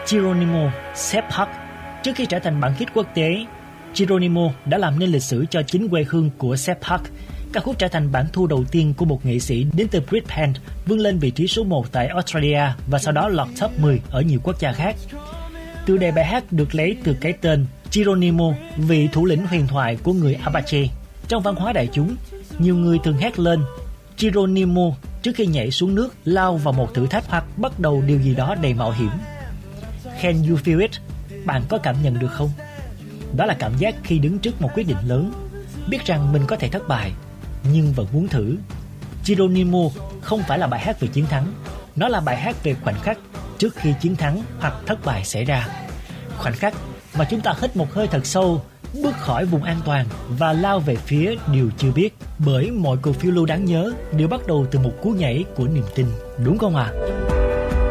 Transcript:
Geronimo Sepp. Trước khi trở thành bản hit quốc tế, Geronimo đã làm nên lịch sử cho chính quê hương của Sepp. Ca khúc trở thành bản thu đầu tiên của một nghệ sĩ đến từ Britpop, vươn lên vị trí số 1 tại Australia và sau đó lọt top 10 ở nhiều quốc gia khác. Tựa đề bài hát được lấy từ cái tên Geronimo, vị thủ lĩnh huyền thoại của người Apache. Trong văn hóa đại chúng, nhiều người thường hét lên Geronimo trước khi nhảy xuống nước, lao vào một thử thách hoặc bắt đầu điều gì đó đầy mạo hiểm. Can you feel it? Bạn có cảm nhận được không? Đó là cảm giác khi đứng trước một quyết định lớn, biết rằng mình có thể thất bại, nhưng vẫn muốn thử. Geronimo không phải là bài hát về chiến thắng, nó là bài hát về khoảnh khắc trước khi chiến thắng hoặc thất bại xảy ra. Khoảnh khắc mà chúng ta hít một hơi thật sâu, bước khỏi vùng an toàn và lao về phía điều chưa biết. Bởi mọi cuộc phiêu lưu đáng nhớ đều bắt đầu từ một cú nhảy của niềm tin, đúng không ạ?